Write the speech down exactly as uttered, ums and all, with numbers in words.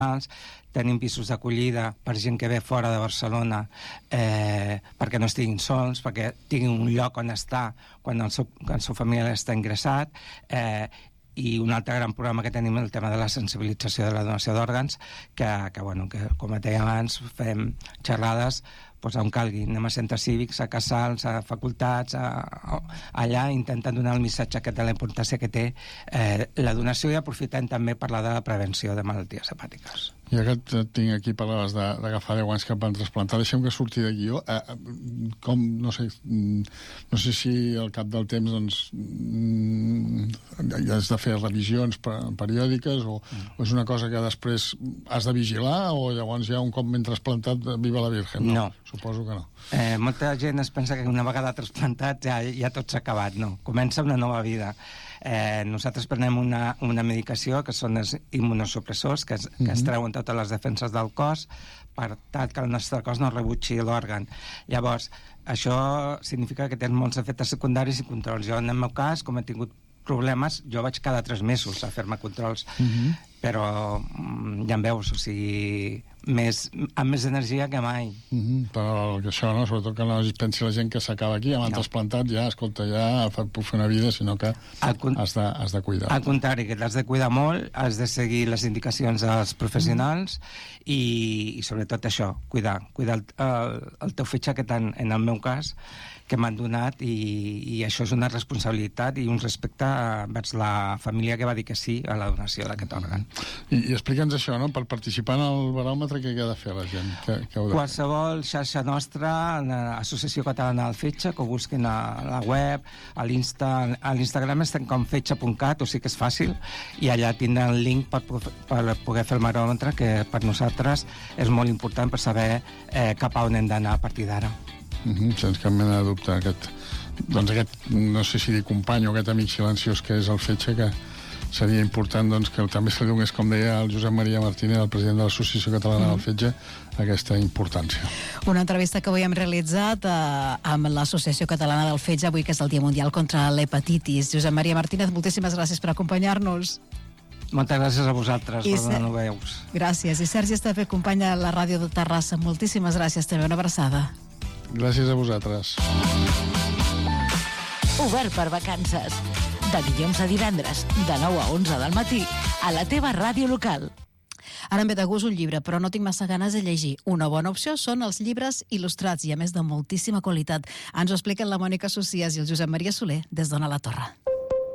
tenim pisos d'acollida per gent que ve fora de Barcelona eh, perquè no estiguin sols, perquè tinguin un lloc on estar quan el seu, quan el seu familiar està ingressat, eh, i un altre gran programa que tenim el tema de la sensibilització de la donació d'òrgans, que, que, bueno, que com et deia abans, fem xerrades doncs on calgui, anem a centres cívics, a casals, a facultats, a, a, allà intentant donar el missatge que té la importància que té eh, la donació, i aprofitant també parlar de la prevenció de malalties hepàtiques. Ja que et tinc aquí, parlaves d'agafar deu anys que van trasplantar, deixem que surti de guió. Eh, com, no sé, no sé si al cap del temps doncs, has de fer revisions periòdiques o, mm. o és una cosa que després has de vigilar, o llavors ja un cop ben trasplantat, viva la Virgen? No, no. Suposo que no. Eh, molta gent es pensa que una vegada trasplantat ja, ja tot s'ha acabat. No, comença una nova vida. Eh, nosaltres prenem una, una medicació que són els immunosupressors, que, es, que mm-hmm. es treuen totes les defenses del cos per tal que el nostre cos no rebutgi l'òrgan. Llavors, això significa que tens molts efectes secundaris i controls. Jo, en el meu cas, com he tingut problemes, jo vaig cada tres mesos a fer-me controls, mm-hmm. però ja em veus, o sigui, més, amb més energia que mai. Mm-hmm. Però que això, no? Sobretot que no es pensi la gent que s'acaba aquí, amb no. trasplantat, ja, escolta, ja puc fer una vida, sinó que con... has, de, has de cuidar. Al contrari, que t'has de cuidar molt, has de seguir les indicacions dels professionals mm. i, i sobretot això, cuidar, cuidar el, el, el teu fitxer, que tant, en el meu cas, que m'han donat, i, i això és una responsabilitat i un respecte vers la família que va dir que sí a la donació d'aquest òrgan. I, i explica'ns això, no? Per participar en el baròmetre, què ha de fer la gent? Què, què heu de Qualsevol xarxa nostra, l'Associació Catalana del Fetge, que ho busquin a la web, a l'Instagram estem com fetge punt cat, o sigui que és fàcil, i allà tindran el link per, per poder fer el baròmetre, que per nosaltres és molt important per saber eh, cap a on hem d'anar a partir d'ara. Uh-huh, sense cap mena de dubte. Aquest, doncs aquest, no sé si dir company o aquest amic silenciós que és el Fetge, que seria important doncs, que també se li donés, com deia el Josep Maria Martínez, el president de l'Associació Catalana del Fetge, aquesta importància. Una entrevista que avui hem realitzat eh, amb l'Associació Catalana del Fetge, avui que és el Dia Mundial contra l'Hepatitis. Josep Maria Martínez, moltíssimes gràcies per acompanyar-nos. Moltes gràcies a vosaltres per donar-nos veus. Gràcies. I Sergi Esteve, company de la ràdio de Terrassa, moltíssimes gràcies també. Una abraçada. Gràcies a vosaltres. Obert per vacances. De dilluns a divendres, de nou a onze del matí, a la teva ràdio local. Ara em ve de gust un llibre, però no tinc massa ganes de llegir. Una bona opció són els llibres il·lustrats i, a més, de moltíssima qualitat. Ens ho expliquen la Mònica Socias i el Josep Maria Soler des d'Ona la Torre.